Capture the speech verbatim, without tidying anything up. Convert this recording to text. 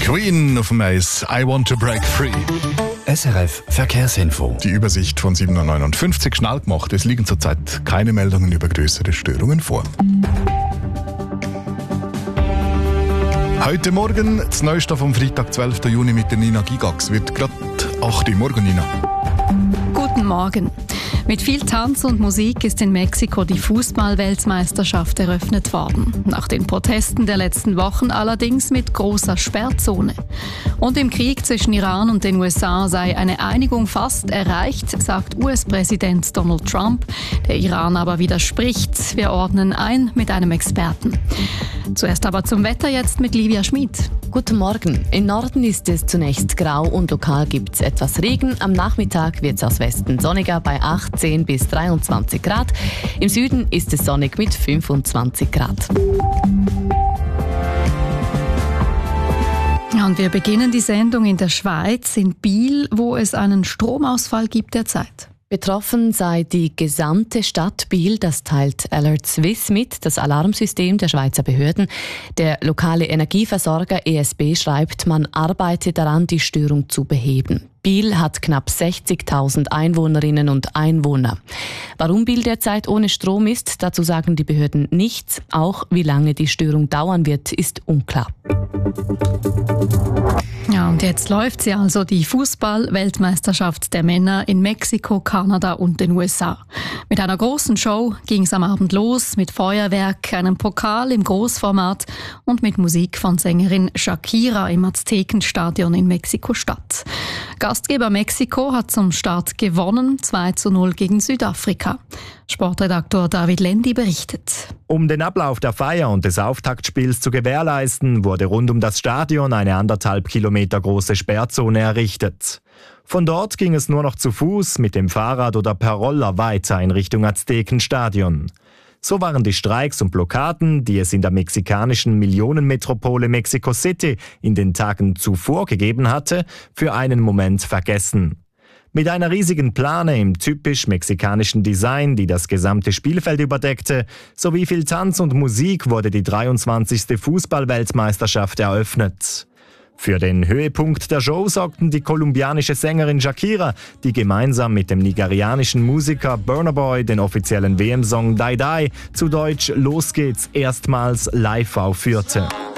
Queen auf dem Eis, I Want to Break Free. S R F Verkehrsinfo. Die Übersicht von sieben Uhr neunundfünfzig schnell gemacht. Es liegen zurzeit keine Meldungen über größere Störungen vor. Heute Morgen, das Neueste vom Freitag, zwölften Juni mit der Nina Gigax, wird gerade acht Uhr. Morgen, Nina. Guten Morgen. Mit viel Tanz und Musik ist in Mexiko die Fußball-Weltmeisterschaft eröffnet worden. Nach den Protesten der letzten Wochen allerdings mit großer Sperrzone. Und im Krieg zwischen Iran und den U S A sei eine Einigung fast erreicht, sagt U S-Präsident Donald Trump. Der Iran aber widerspricht. Wir ordnen ein mit einem Experten. Zuerst aber zum Wetter jetzt mit Livia Schmid. Guten Morgen. Im Norden ist es zunächst grau und lokal gibt es etwas Regen. Am Nachmittag wird es aus Westen sonniger bei achtzehn bis dreiundzwanzig Grad. Im Süden ist es sonnig mit fünfundzwanzig Grad. Ja, und wir beginnen die Sendung in der Schweiz, in Biel, wo es einen Stromausfall gibt derzeit. Betroffen sei die gesamte Stadt Biel, das teilt Alert Swiss mit, das Alarmsystem der Schweizer Behörden. Der lokale Energieversorger E S B schreibt, man arbeite daran, die Störung zu beheben. Biel hat knapp sechzigtausend Einwohnerinnen und Einwohner. Warum Biel derzeit ohne Strom ist, dazu sagen die Behörden nichts. Auch wie lange die Störung dauern wird, ist unklar. Ja, und jetzt läuft sie also, die Fußball-Weltmeisterschaft der Männer in Mexiko, Kanada und den U S A. Mit einer großen Show ging es am Abend los, mit Feuerwerk, einem Pokal im Großformat und mit Musik von Sängerin Shakira im Aztekenstadion in Mexiko-Stadt. Gastgeber Mexiko hat zum Start gewonnen, zwei zu null gegen Südafrika. Sportredaktor David Lendi berichtet. Um den Ablauf der Feier und des Auftaktspiels zu gewährleisten, wurde rund um das Stadion eine anderthalb Kilometer große Sperrzone errichtet. Von dort ging es nur noch zu Fuß, mit dem Fahrrad oder per Roller weiter in Richtung Aztekenstadion. So waren die Streiks und Blockaden, die es in der mexikanischen Millionenmetropole Mexico City in den Tagen zuvor gegeben hatte, für einen Moment vergessen. Mit einer riesigen Plane im typisch mexikanischen Design, die das gesamte Spielfeld überdeckte, sowie viel Tanz und Musik wurde die dreiundzwanzigste Fußball-Weltmeisterschaft eröffnet. Für den Höhepunkt der Show sorgten die kolumbianische Sängerin Shakira, die gemeinsam mit dem nigerianischen Musiker Burna Boy den offiziellen W M-Song Die Die, zu Deutsch Los geht's, erstmals live aufführte.